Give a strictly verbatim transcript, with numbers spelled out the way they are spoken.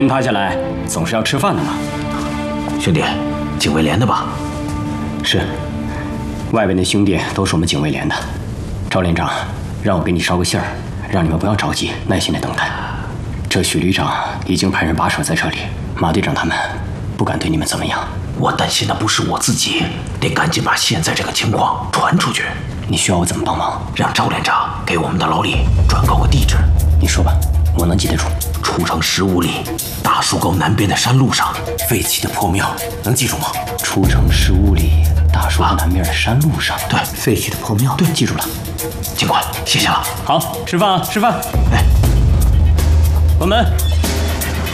人塌下来总是要吃饭的嘛。 兄弟，警卫连的吧？ 是，外边的兄弟都是我们警卫连的。赵连长，让我给你捎个信儿，让你们不要着急，耐心的等待。这许旅长已经派人把守在这里，马队长他们不敢对你们怎么样。 我担心的不是我自己，得赶紧把现在这个情况传出去。 你需要我怎么帮忙？ 让赵连长给我们的老李转告个地址。 你说吧，我能记得住。 出城十五里，大树沟南边的山路上，废弃的破庙，能记住吗？ 出城十五里，大树沟南边的山路上， 对， 废弃的破庙，对，记住了。 警官，谢谢了。 好，吃饭啊，吃饭。 哎， 关门。